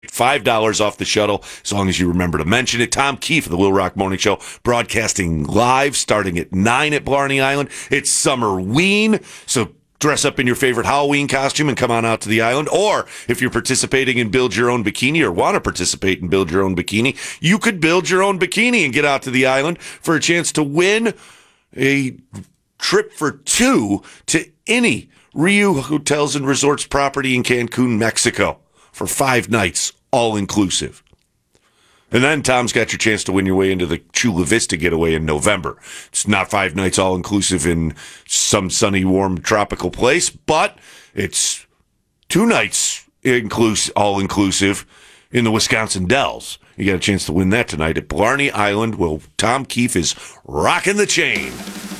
$5 off the shuttle, as long as you remember to mention it. Tom Keefe of the Will Rock Morning Show, broadcasting live starting at 9 at Blarney Island. It's Summerween, so dress up in your favorite Halloween costume and come on out to the island. Or if you're participating in Build Your Own Bikini or want to participate in Build Your Own Bikini, you could build your own bikini and get out to the island for a chance to win a trip for two to any Riu Hotels and Resorts property in Cancun, Mexico, for 5 nights, all inclusive. And then Tom's got your chance to win your way into the Chula Vista getaway in November. It's not 5 nights all inclusive in some sunny, warm, tropical place, but it's 2 nights all inclusive in the Wisconsin Dells. You got a chance to win that tonight at Blarney Island, where Tom Keefe is rocking the chain.